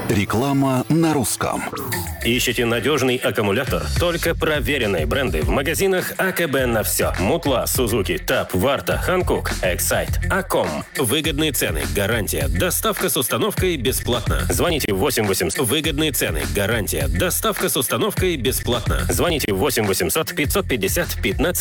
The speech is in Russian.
Реклама на русском. Ищите надежный аккумулятор? Только проверенные бренды в магазинах АКБ на все. Мутла, Сузуки, ТАП, Варта, Ханкук, Эксайт, Аком. Выгодные цены, гарантия, доставка с установкой бесплатно. Звоните 8 800. Выгодные цены, гарантия, доставка с установкой бесплатно. Звоните 8 800 550 15